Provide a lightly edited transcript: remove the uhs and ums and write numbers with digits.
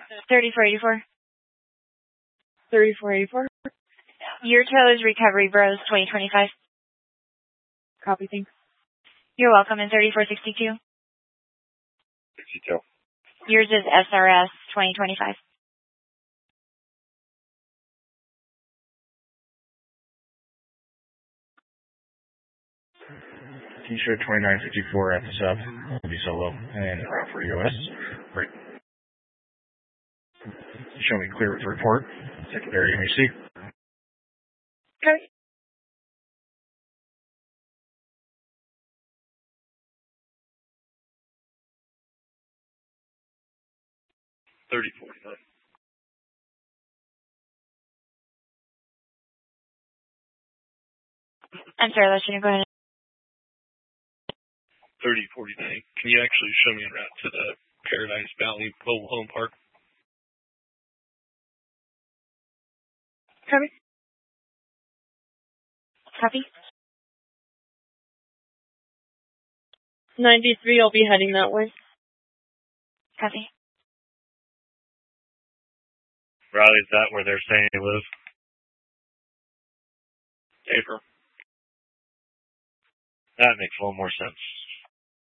3484. 3484. Your toes Recovery Bros 2025. Copy, thanks. You're welcome. And 3462. 62. Yours is SRS 2025. T-shirt 2954 at the sub. Will be solo. And route for US. Great. Show me clear with the report. Secondary MHC. Okay. I'm sorry, Lester, go ahead. 3049. Can you actually show me a route to the Paradise Valley Mobile Home Park? Copy. Copy. 93, I'll be heading that way. Copy. Riley, is that where they're saying they live? April. That makes a little more sense.